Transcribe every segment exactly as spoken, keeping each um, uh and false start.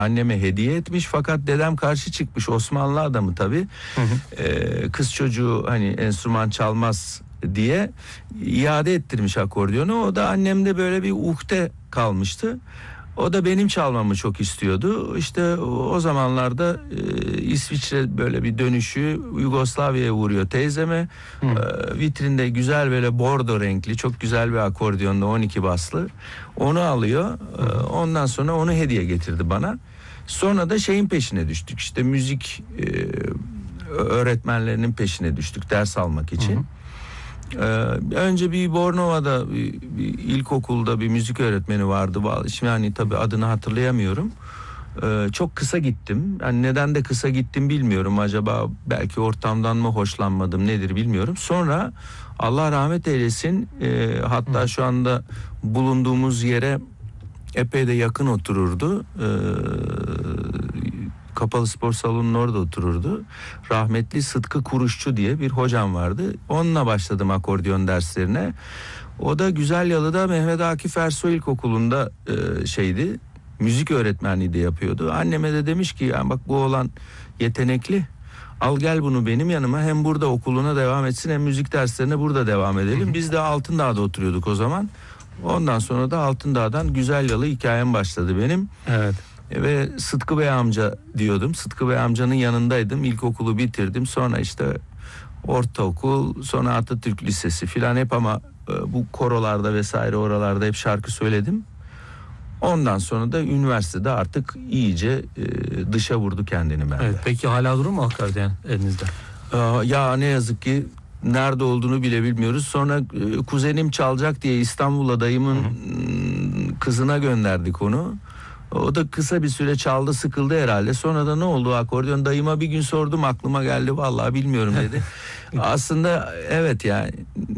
anneme hediye etmiş, fakat dedem karşı çıkmış, Osmanlı adamı tabii. Hı hı. Ee, kız çocuğu hani enstrüman çalmaz diye iade ettirmiş akordiyonu. O da annemde böyle bir ukde kalmıştı. O da benim çalmamı çok istiyordu. İşte o zamanlarda e, İsviçre böyle bir dönüşü, Yugoslavya'ya uğruyor teyzeme. E, vitrinde güzel böyle bordo renkli çok güzel bir akordiyonda on iki baslı. Onu alıyor. E, ondan sonra onu hediye getirdi bana. Sonra da şeyin peşine düştük. İşte müzik e, öğretmenlerinin peşine düştük ders almak için. Hı hı. Ee, önce bir Bornova'da bir, bir ilkokulda bir müzik öğretmeni vardı. Şimdi hani tabii adını hatırlayamıyorum. Ee, çok kısa gittim. Yani neden de kısa gittim bilmiyorum. Acaba belki ortamdan mı hoşlanmadım nedir bilmiyorum. Sonra Allah rahmet eylesin, e, hatta şu anda bulunduğumuz yere epey de yakın otururdu. Ee, Kapalı spor salonunun orada otururdu. Rahmetli Sıtkı Kuruşçu diye bir hocam vardı. Onunla başladım akordeon derslerine. O da Güzelyalı'da Mehmet Akif Ersoy İlkokulu'nda e, şeydi. Müzik öğretmenliği de yapıyordu. Anneme de demiş ki yani bak bu oğlan yetenekli. Al gel bunu benim yanıma, hem burada okuluna devam etsin hem müzik derslerine burada devam edelim. Biz de Altındağ'da oturuyorduk o zaman. Ondan sonra da Altındağ'dan Güzelyalı hikayem başladı benim. Evet. Ve Sıtkı Bey amca diyordum. Sıtkı Bey amcanın yanındaydım. İlkokulu bitirdim. Sonra işte ortaokul, sonra Atatürk Lisesi filan hep, ama e, bu korolarda vesaire oralarda hep şarkı söyledim. Ondan sonra da üniversitede artık iyice e, dışa vurdu kendini bende. Evet, peki hala durur mu akordeon elinizde? Ee, ya ne yazık ki nerede olduğunu bile bilmiyoruz. Sonra e, kuzenim çalacak diye İstanbul'a dayımın hı hı. kızına gönderdik onu. O da kısa bir süre çaldı, sıkıldı herhalde. Sonra da ne oldu akordeon? Dayıma bir gün sordum, aklıma geldi. Vallahi bilmiyorum dedi. Aslında evet yani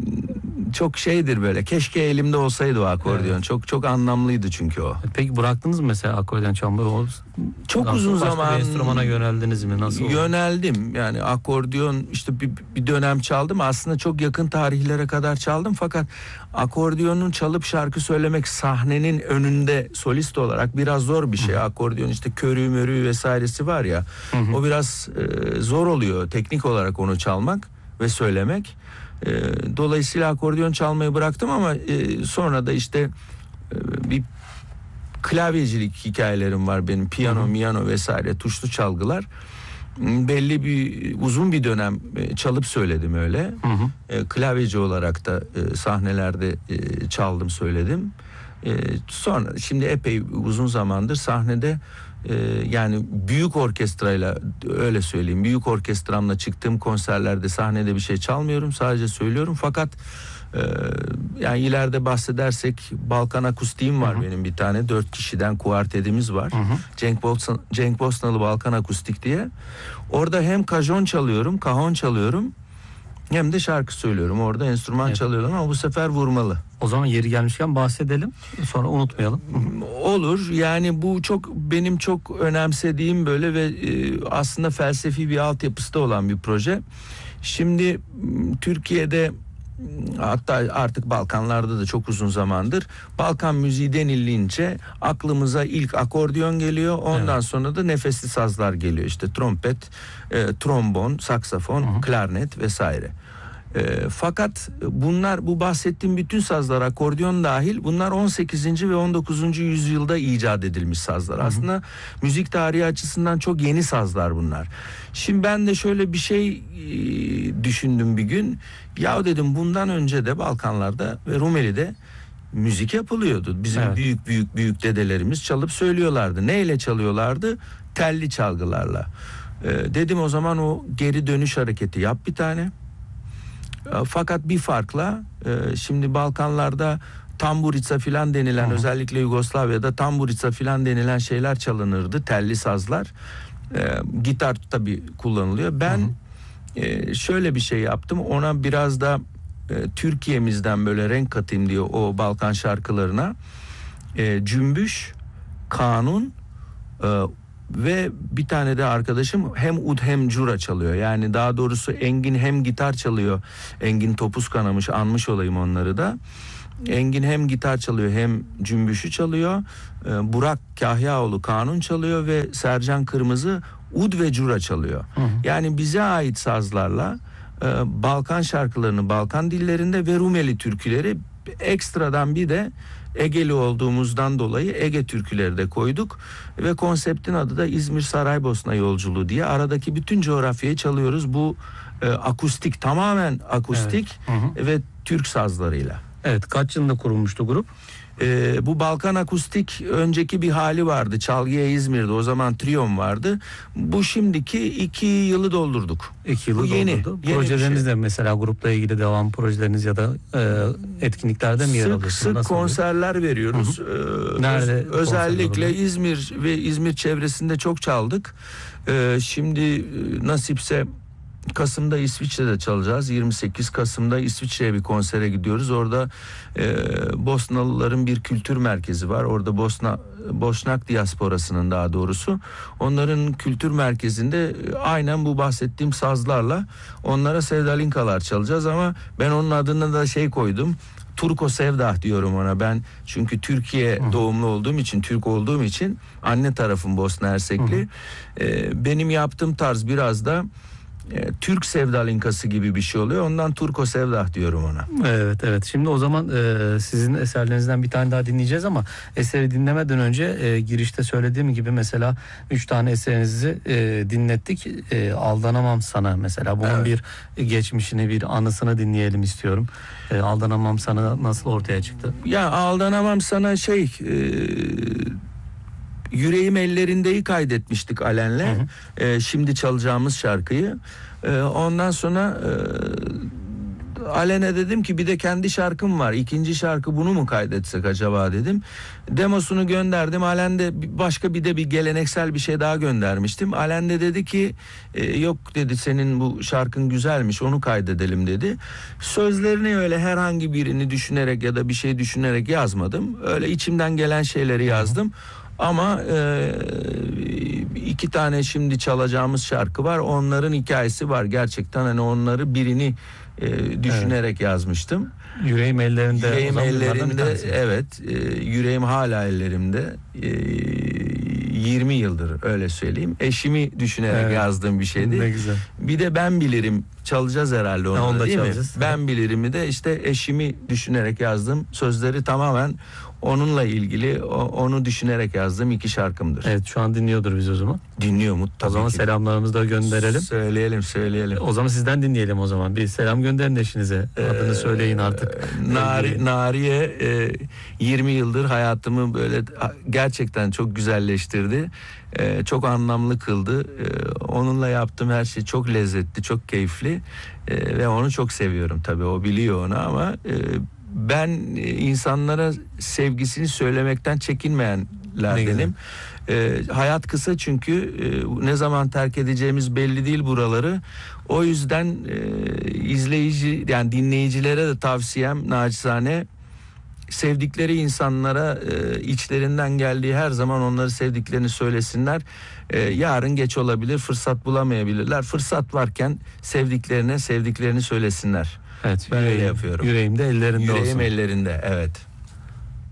çok şeydir böyle. Keşke elimde olsaydı o akordeon. Evet. Çok çok anlamlıydı çünkü o. Peki bıraktınız mı mesela akordeon çalmayı? Çok nasıl, uzun zaman. Başka bir enstrümana yöneldiniz mi? Nasıl oldu? Yöneldim. Yani akordeon işte bir, bir dönem çaldım. Aslında çok yakın tarihlere kadar çaldım. Fakat akordeonun çalıp şarkı söylemek sahnenin önünde solist olarak biraz zor bir şey. Hı. Akordeon işte körü mörü vesairesi var ya. Hı hı. O biraz e, zor oluyor teknik olarak onu çalmak ve söylemek. E, dolayısıyla akordeon çalmayı bıraktım, ama e, sonra da işte e, bir klavyecilik hikayelerim var benim. Piyano, hı hı. miyano vesaire, tuşlu çalgılar. Belli bir uzun bir dönem çalıp söyledim öyle. Hı hı. E, klavyeci olarak da e, sahnelerde e, çaldım söyledim. E, sonra şimdi epey uzun zamandır sahnede e, yani büyük orkestrayla, öyle söyleyeyim, büyük orkestramla çıktığım konserlerde sahnede bir şey çalmıyorum, sadece söylüyorum. Fakat e, yani ileride bahsedersek Balkan Akustik'im var, hı hı. benim bir tane dört kişiden kuartetimiz var. Hı hı. Cenk Bosna, Cenk Bosnalı Balkan Akustik diye. Orada hem kajon çalıyorum, kahon çalıyorum, hem de şarkı söylüyorum. Orada enstrüman evet. çalıyorum, ama bu sefer vurmalı. O zaman yeri gelmişken bahsedelim. Sonra unutmayalım. Olur. Yani bu çok benim çok önemsediğim böyle ve e, aslında felsefi bir altyapısı da olan bir proje. Şimdi Türkiye'de, hatta artık Balkanlarda da çok uzun zamandır Balkan müziği denilince aklımıza ilk akordeon geliyor. Ondan evet. sonra da nefesli sazlar geliyor. İşte trompet, e, trombon, saksafon, hı hı. klarnet vesaire. E, fakat bunlar, bu bahsettiğim bütün sazlar, akordeon dahil, bunlar on sekizinci ve on dokuzuncu yüzyılda icat edilmiş sazlar. Hı hı. Aslında müzik tarihi açısından çok yeni sazlar bunlar. Şimdi ben de şöyle bir şey e, düşündüm bir gün. Ya dedim, bundan önce de Balkanlarda ve Rumeli'de müzik yapılıyordu. Bizim evet. büyük büyük büyük dedelerimiz çalıp söylüyorlardı. Neyle çalıyorlardı? Telli çalgılarla. E, dedim o zaman o geri dönüş hareketi yap bir tane. Fakat bir farkla, şimdi Balkanlarda tamburica filan denilen, hı-hı. özellikle Yugoslavya'da tamburica filan denilen şeyler çalınırdı, telli sazlar. E, gitar tabii kullanılıyor. Ben e, şöyle bir şey yaptım, ona biraz da e, Türkiye'mizden böyle renk katayım diyor o Balkan şarkılarına. E, cümbüş, kanun e, ve bir tane de arkadaşım hem ud hem cura çalıyor. Yani daha doğrusu Engin hem gitar çalıyor. Engin Topuz Kanamış, anmış olayım onları da. Engin hem gitar çalıyor hem cümbüşü çalıyor. Ee, Burak Kahyaoğlu kanun çalıyor ve Sercan Kırmızı ud ve cura çalıyor. Hı hı. Yani bize ait sazlarla e, Balkan şarkılarını Balkan dillerinde ve Rumeli türküleri, ekstradan bir de Egeli olduğumuzdan dolayı Ege türküleri de koyduk ve konseptin adı da İzmir Saraybosna yolculuğu diye. Aradaki bütün coğrafyayı çalıyoruz bu e, akustik, tamamen akustik, Evet. Hı hı. ve Türk sazlarıyla. Evet, kaç yılında kurulmuştu grup? Ee, bu Balkan Akustik önceki bir hali vardı. Çalgıya İzmir'de, o zaman Triyom vardı. Bu şimdiki iki yılı doldurduk. İki yılı Bu yeni, doldurdu. yeni Projeleriniz bir şey. de mesela grupla ilgili devam projeleriniz ya da e, etkinliklerde mi yer Sık alıyorsunuz? sık Nasıl oluyor? konserler veriyoruz. Hı Ee, Nerede öz- özellikle konserler oluyor? İzmir ve İzmir çevresinde çok çaldık. Ee, şimdi e, nasipse Kasım'da İsviçre'de çalacağız. yirmi sekiz Kasım'da İsviçre'ye bir konsere gidiyoruz. Orada e, Bosnalıların bir kültür merkezi var. Orada Bosna Boşnak diasporasının, daha doğrusu, onların kültür merkezinde e, aynen bu bahsettiğim sazlarla onlara sevdalinkalar çalacağız, ama ben onun adına da şey koydum. Turko Sevdah diyorum ona ben, çünkü Türkiye Hı. doğumlu olduğum için, Türk olduğum için, anne tarafım Bosna Hersekli. E, benim yaptığım tarz biraz da E, Türk sevdalinkası gibi bir şey oluyor. Ondan Turko Sevdah diyorum ona. Evet evet. Şimdi o zaman e, sizin eserlerinizden bir tane daha dinleyeceğiz ama eseri dinlemeden önce e, girişte söylediğim gibi mesela üç tane eserinizi e, dinlettik. E, Aldanamam Sana mesela. Bunun Evet. bir geçmişini, bir anısını dinleyelim istiyorum. E, Aldanamam Sana nasıl ortaya çıktı? Ya Aldanamam Sana şey e, Yüreğim Ellerinde'yi kaydetmiştik Alen'le. Hı hı. E, şimdi çalacağımız şarkıyı. E, ondan sonra e, Alen'e dedim ki bir de kendi şarkım var. İkinci şarkı, bunu mu kaydetsek acaba dedim. Demosunu gönderdim. Alen de başka bir de bir geleneksel bir şey daha göndermiştim. Alen de dedi ki e, yok dedi, senin bu şarkın güzelmiş, onu kaydedelim dedi. Sözlerini öyle herhangi birini düşünerek ya da bir şey düşünerek yazmadım. Öyle içimden gelen şeyleri yazdım. Ama e, iki tane şimdi çalacağımız şarkı var. Onların hikayesi var. Gerçekten hani onları birini e, düşünerek yazmıştım. Yüreğim ellerinde. Yüreğim o zaman bunlardan bir ellerinde, tanesi. evet. E, yüreğim hala ellerimde. E, yirmi yıldır, öyle söyleyeyim. Eşimi düşünerek Evet. yazdığım bir şeydi. Ne güzel. Bir de Ben Bilirim çalacağız herhalde onu, Ha, onu da değil çalacağız. mi? Ben Bilirimi de işte eşimi düşünerek yazdım. Sözleri tamamen onunla ilgili, o- onu düşünerek yazdığım iki şarkımdır. Evet, şu an dinliyordur biz o zaman. Dinliyor mu? O Tabii zaman ki. selamlarımızı da gönderelim. Söyleyelim, söyleyelim. O zaman sizden dinleyelim o zaman. Bir selam gönderin eşinize. Adını söyleyin artık. Nari, Nariye e, yirmi yıldır hayatımı böyle gerçekten çok güzelleştirdi. E, çok anlamlı kıldı. E, onunla yaptığım her şey çok lezzetli, çok keyifli. E, ve onu çok seviyorum tabii. O biliyor onu, ama e, ben e, insanlara sevgisini söylemekten çekinmeyenlerdenim. E, hayat kısa çünkü, e, ne zaman terk edeceğimiz belli değil buraları. O yüzden e, izleyici, yani dinleyicilere de tavsiyem naçizane, sevdikleri insanlara e, içlerinden geldiği her zaman onları sevdiklerini söylesinler. E, yarın geç olabilir, fırsat bulamayabilirler. Fırsat varken sevdiklerine sevdiklerini söylesinler. Evet, Ben öyle yüreğim- yapıyorum. Yüreğimde ellerinde Yüreğim olsun. ellerinde, evet.